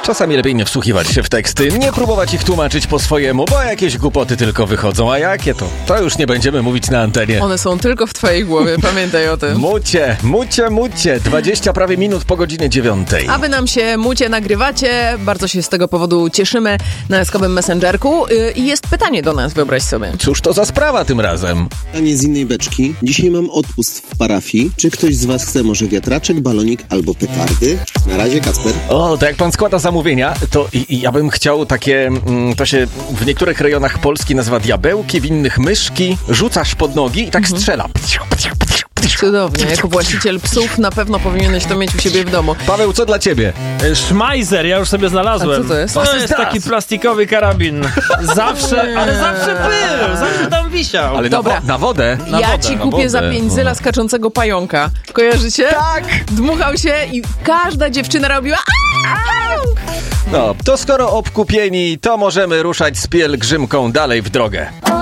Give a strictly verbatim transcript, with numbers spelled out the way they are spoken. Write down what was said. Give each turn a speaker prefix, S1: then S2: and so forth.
S1: Czasami lepiej nie wsłuchiwać się w teksty, nie próbować ich tłumaczyć po swojemu, bo jakieś głupoty tylko wychodzą, a jakie to? To już nie będziemy mówić na antenie.
S2: One są tylko w twojej głowie, pamiętaj o tym.
S1: Mucie, mucie, mucie, dwadzieścia prawie minut po godzinie dziewiątej.
S2: A wy nam się mucie nagrywacie, bardzo się z tego powodu cieszymy na eskowym Messengerku i jest pytanie do nas, wyobraź sobie.
S1: Cóż to za sprawa tym razem?
S3: Pytanie z innej beczki. Dzisiaj mam odpust w parafii. Czy ktoś z was chce może wiatraczek, balonik albo petardy? Na razie, Kacper.
S1: O, to jak pan składa zamówienia, to i, i ja bym chciał takie, mm, to się w niektórych rejonach Polski nazywa diabełki, w innych myszki, rzucasz pod nogi i tak mhm. strzela.
S2: Cudownie, jako właściciel psów na pewno powinieneś to mieć u siebie w domu.
S1: Paweł, co dla ciebie?
S4: Szmajzer, ja już sobie znalazłem.
S2: A co to jest?
S4: To jest taki plastikowy karabin. Zawsze, ale zawsze był, zawsze tam wisiał.
S1: Ale
S2: Dobra.
S1: Na, wo- na wodę?
S4: Na
S2: ja
S4: wodę,
S2: ci
S4: na
S2: kupię
S1: wodę.
S2: za pięć zyla skaczącego pająka. Kojarzycie?
S1: Tak!
S2: Dmuchał się i każda dziewczyna robiła "Au!"
S1: No, to skoro obkupieni, to możemy ruszać z pielgrzymką dalej w drogę.